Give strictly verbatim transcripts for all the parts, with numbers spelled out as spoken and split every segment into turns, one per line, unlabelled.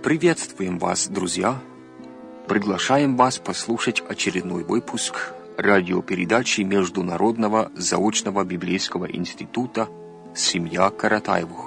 Приветствуем вас, друзья! Приглашаем вас послушать очередной выпуск радиопередачи Международного заочного библейского института «Семья Каратаевых».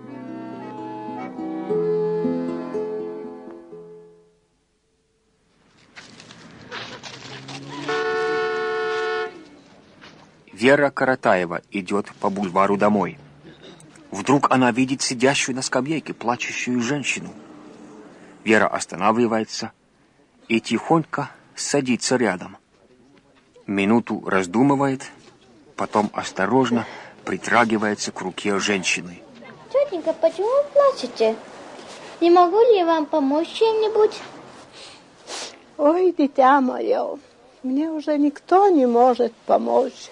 Вера Каратаева идет по бульвару домой. Вдруг она видит сидящую на скамейке плачущую женщину. Вера останавливается и тихонько садится рядом. Минуту раздумывает, потом осторожно притрагивается к руке женщины.
Тетенька, почему вы плачете? Не могу ли я вам помочь чем-нибудь?
Ой, дитя мое, мне уже никто не может помочь.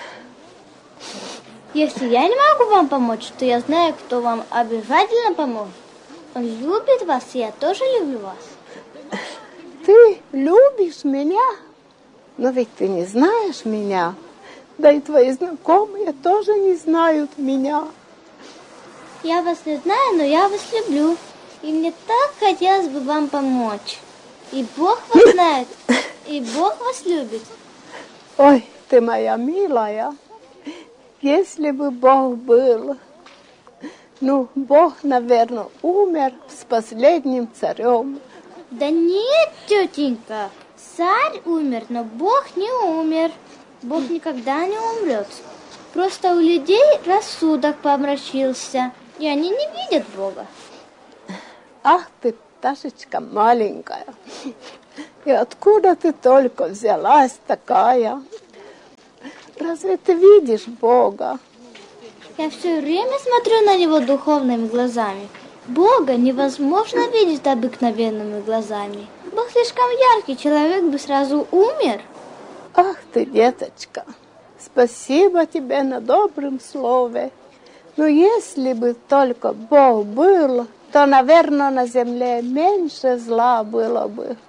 Если я не могу вам помочь, то я знаю, кто вам обязательно поможет. Он любит вас, и я тоже люблю вас.
Ты любишь меня? Но ведь ты не знаешь меня. Да и твои знакомые тоже не знают меня.
Я вас не знаю, но я вас люблю. И мне так хотелось бы вам помочь. И Бог вас знает, и Бог вас любит.
Ой, ты моя милая. Если бы Бог был, ну, Бог, наверное, умер с последним царем.
Да нет, тетенька, царь умер, но Бог не умер. Бог никогда не умрет. Просто у людей рассудок помрачился, и они не видят Бога.
Ах ты, пташечка маленькая, и откуда ты только взялась такая? Разве ты видишь Бога?
Я все время смотрю на Него духовными глазами. Бога невозможно видеть обыкновенными глазами. Бог слишком яркий, человек бы сразу умер.
Ах ты, деточка, спасибо тебе на добром слове. Но если бы только Бог был, то, наверное, на земле меньше зла было бы.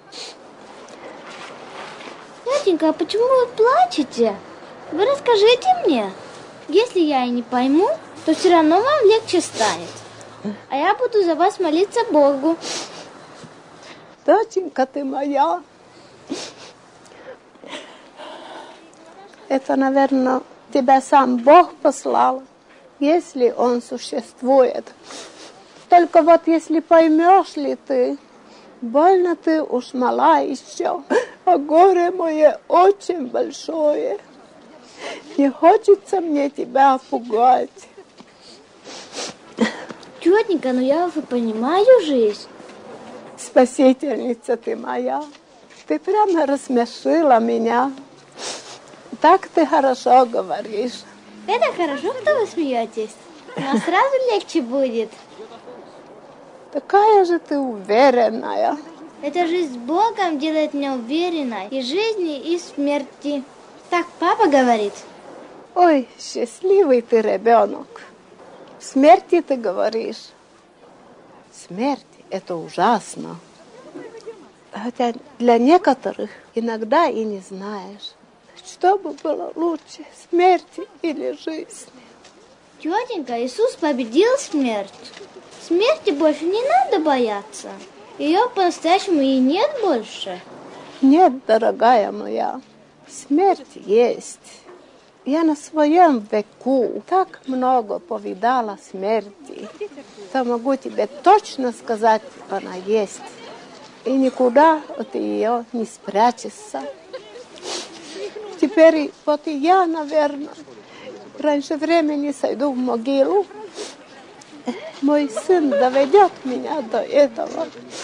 Тетенька, а почему вы плачете? Вы расскажите мне. Если я и не пойму, то все равно вам легче станет. А я буду за вас молиться Богу.
Доченька ты моя, это, наверное, тебя сам Бог послал, если Он существует. Только вот если поймешь ли ты, больно ты уж мала еще, а горе мое очень большое. Не хочется мне тебя пугать.
Тетенька, ну я уже понимаю жизнь.
Спасительница ты моя, ты прямо рассмешила меня. Так ты хорошо говоришь.
Это хорошо, что вы смеетесь. Но сразу легче будет.
Такая же ты уверенная.
Эта жизнь с Богом делает меня уверенной и жизни, и смерти. Так папа говорит.
Ой, счастливый ты ребенок. В смерти ты говоришь. Смерть – это ужасно. Хотя для некоторых иногда и не знаешь, что бы было лучше, смерть или жизнь.
Тетенька, Иисус победил смерть. Смерти больше не надо бояться. Ее по-настоящему и нет больше.
Нет, дорогая моя, смерть есть. Я на своем веку так много повидала смерти, что могу тебе точно сказать, она есть. И никуда от ее не спрячешься. Теперь вот и я, наверное, раньше времени сойду в могилу. Мой сын доведет меня до этого.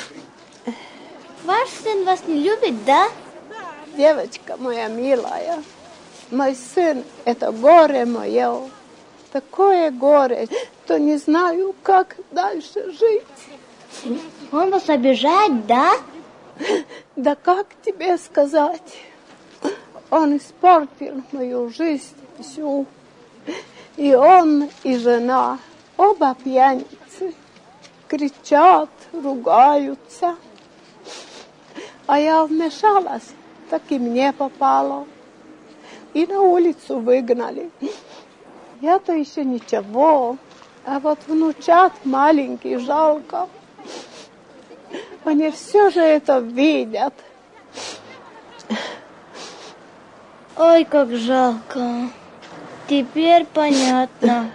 Ваш сын вас не любит, да?
Девочка моя милая, мой сын – это горе мое. Такое горе, что не знаю, как дальше жить.
Он вас обижает, да?
Да как тебе сказать? Он испортил мою жизнь всю. И он, и жена, оба пьяницы, кричат, ругаются. А я вмешалась, так и мне попало. И на улицу выгнали. Я-то еще ничего, а вот внучат маленький жалко. Они все же это видят.
Ой, как жалко. Теперь понятно.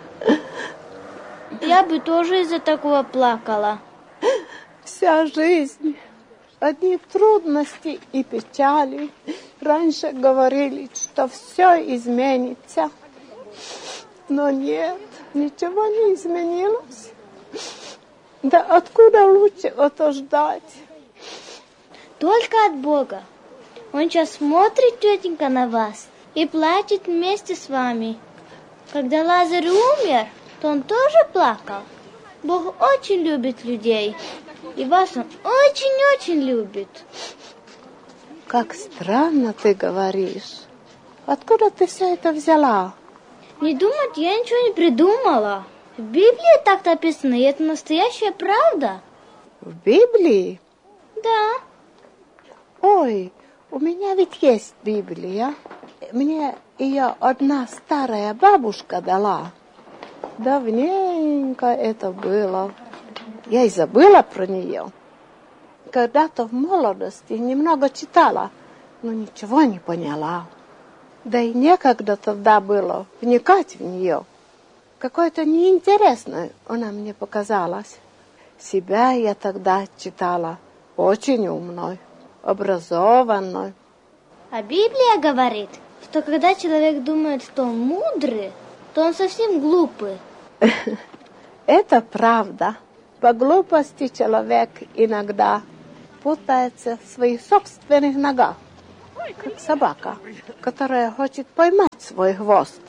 Я бы тоже из-за такого плакала.
Вся жизнь, одни трудности и печали. Раньше говорили, что все изменится. Но нет, ничего не изменилось. Да откуда лучше это ждать?
Только от Бога. Он сейчас смотрит, тетенька, на вас и плачет вместе с вами. Когда Лазарь умер, то он тоже плакал. Бог очень любит людей. И вас он очень-очень любит.
Как странно ты говоришь. Откуда ты все это взяла?
Не думать, я ничего не придумала. В Библии так написано, и это настоящая правда.
В Библии?
Да.
Ой, у меня ведь есть Библия. Мне ее одна старая бабушка дала. Давненько это было. Я и забыла про нее. Когда-то в молодости немного читала, но ничего не поняла. Да и некогда тогда было вникать в нее. Какой-то неинтересной она мне показалась. Себя я тогда читала очень умной, образованной.
А Библия говорит, что когда человек думает, что он мудрый, то он совсем глупый.
Это правда. По глупости человек иногда путается в своих собственных ногах, как собака, которая хочет поймать свой хвост.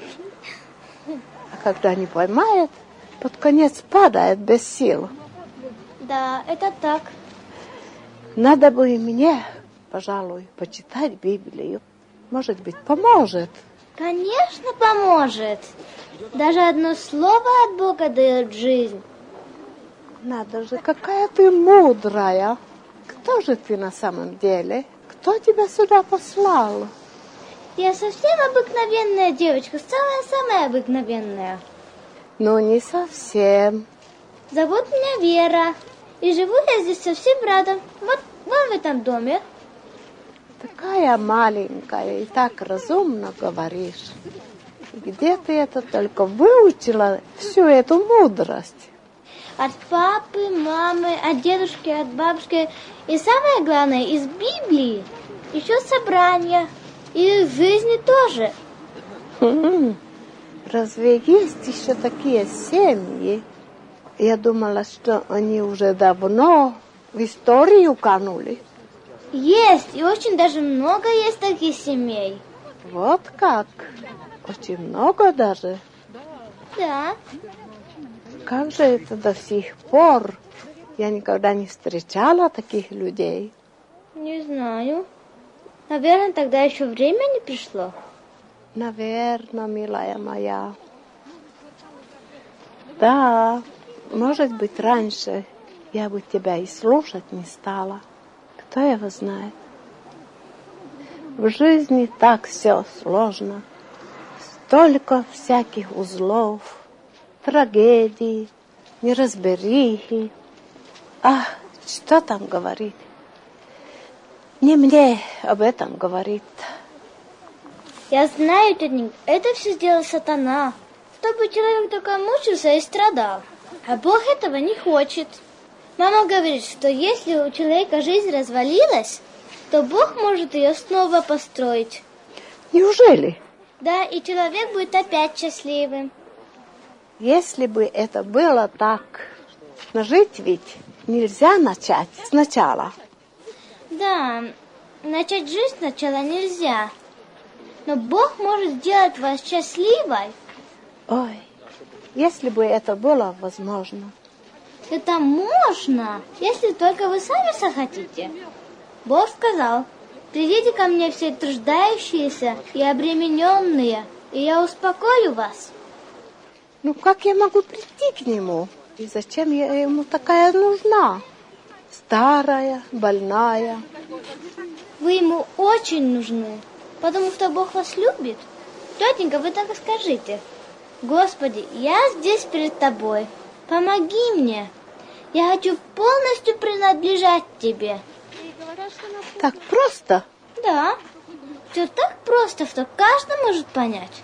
А когда не поймает, под конец падает без сил.
Да, это так.
Надо бы и мне, пожалуй, почитать Библию. Может быть, поможет.
Конечно, поможет. Даже одно слово от Бога дает жизнь.
Надо же, какая ты мудрая. Кто же ты на самом деле? Кто тебя сюда послал?
Я совсем обыкновенная девочка, самая-самая обыкновенная.
Ну, не совсем.
Зовут меня Вера, и живу я здесь совсем рядом, вот вон в этом доме.
Такая маленькая и так разумно говоришь. Где ты это только выучила всю эту мудрость?
От папы, мамы, от дедушки, от бабушки. И самое главное, из Библии. Еще собрания. И из жизни тоже.
М-м. Разве есть еще такие семьи? Я думала, что они уже давно в историю канули.
Есть, и очень даже много есть таких семей.
Вот как? Очень много даже.
Да.
Как же это до сих пор? Я никогда не встречала таких людей.
Не знаю. Наверное, тогда еще время не пришло.
Наверное, милая моя. Да, может быть, раньше я бы тебя и слушать не стала. Кто его знает? В жизни так все сложно. Столько всяких узлов, трагедий, неразберихи. Ах, что там говорить? Не мне об этом говорит.
Я знаю, тетенька, это все сделал сатана, чтобы человек только мучился и страдал. А Бог этого не хочет. Мама говорит, что если у человека жизнь развалилась, то Бог может ее снова построить.
Неужели?
Да, и человек будет опять счастливым.
Если бы это было так, но жить ведь нельзя начать сначала.
Да, начать жизнь сначала нельзя. Но Бог может сделать вас счастливой.
Ой, если бы это было возможно.
Это можно, если только вы сами захотите. Бог сказал: придите ко мне все труждающиеся и обремененные, и я успокою вас.
Ну как я могу прийти к нему? И зачем я ему такая нужна? Старая, больная.
Вы ему очень нужны, потому что Бог вас любит. Тетенька, вы так и скажите: Господи, я здесь перед тобой, помоги мне. Я хочу полностью принадлежать тебе.
Так просто?
Да. Все так просто, что каждый может понять.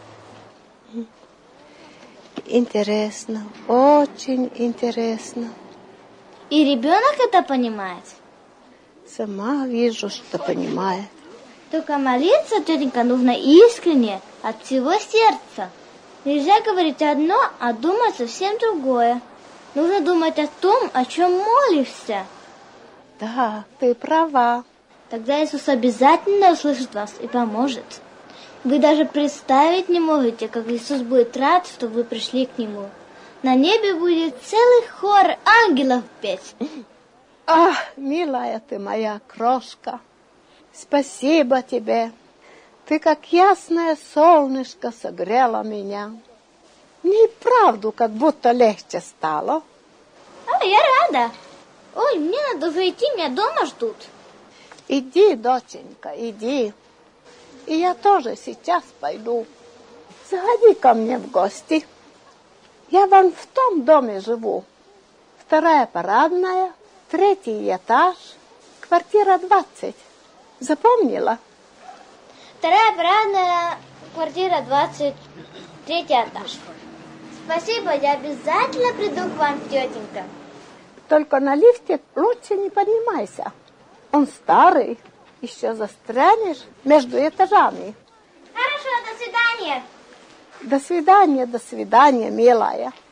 Интересно, очень интересно.
И ребенок это понимает.
Сама вижу, что понимает.
Только молиться, тетенька, нужно искренне, от всего сердца. Нельзя говорить одно, а думать совсем другое. Нужно думать о том, о чем молишься.
Да, ты права.
Тогда Иисус обязательно услышит вас и поможет. Вы даже представить не можете, как Иисус будет рад, что вы пришли к Нему. На небе будет целый хор ангелов петь.
Ах, милая ты моя крошка, спасибо тебе. Ты, как ясное солнышко, согрела меня. Мне и правду как будто легче стало.
А, я рада. Ой, мне надо уже идти, меня дома ждут.
Иди, доченька, иди. И я тоже сейчас пойду. Заходи ко мне в гости. Я вон в том доме живу. Вторая парадная, третий этаж, квартира двадцать. Запомнила?
Вторая парадная, квартира двадцать, третий этаж. Спасибо, я обязательно приду к вам, тетенька.
Только на лифте лучше не поднимайся. Он старый, еще застрянешь между этажами.
Хорошо, до свидания.
До свидания, до свидания, милая.